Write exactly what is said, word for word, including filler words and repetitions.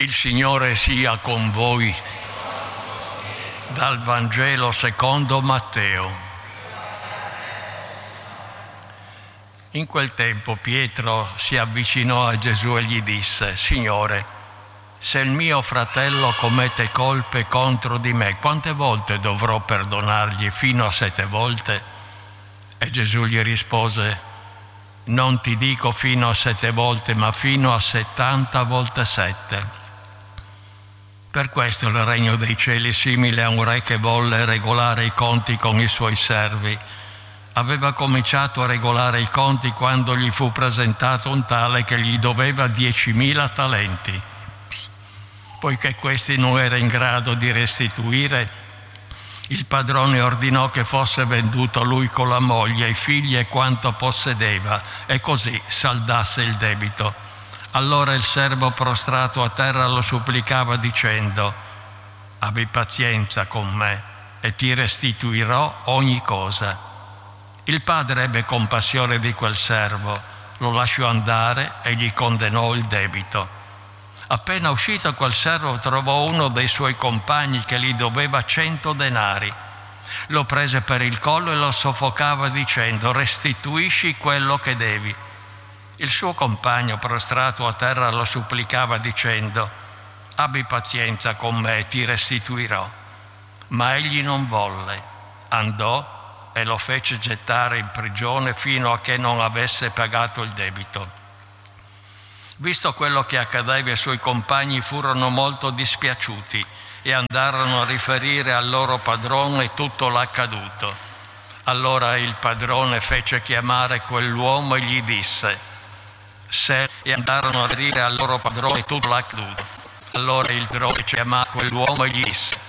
Il Signore sia con voi. Dal Vangelo secondo Matteo. In quel tempo Pietro si avvicinò a Gesù e gli disse: Signore, se il mio fratello commette colpe contro di me, quante volte dovrò perdonargli? Fino a sette volte? E Gesù gli rispose: non ti dico fino a sette volte, ma fino a settanta volte sette. Per questo il regno dei cieli è simile a un re che volle regolare i conti con i suoi servi. Aveva cominciato a regolare i conti quando gli fu presentato un tale che gli doveva diecimila talenti. Poiché questi non era in grado di restituire, il padrone ordinò che fosse venduto lui con la moglie, i figli e quanto possedeva, e così saldasse il debito. Allora il servo prostrato a terra lo supplicava dicendo: abbi pazienza con me e ti restituirò ogni cosa. Il padre ebbe compassione di quel servo, lo lasciò andare e gli condonò il debito. Appena uscito quel servo trovò uno dei suoi compagni che gli doveva cento denari. Lo prese per il collo e lo soffocava dicendo: restituisci quello che devi. Il suo compagno prostrato a terra lo supplicava dicendo: abbi pazienza con me e ti restituirò. Ma egli non volle, andò e lo fece gettare in prigione fino a che non avesse pagato il debito. Visto quello che accadeva, i suoi compagni furono molto dispiaciuti e andarono a riferire al loro padrone tutto l'accaduto. Allora il padrone fece chiamare quell'uomo e gli disse: se e andarono a riferire al loro padrone tutto l'accaduto. Allora il padrone chiamò quell'uomo e gli disse: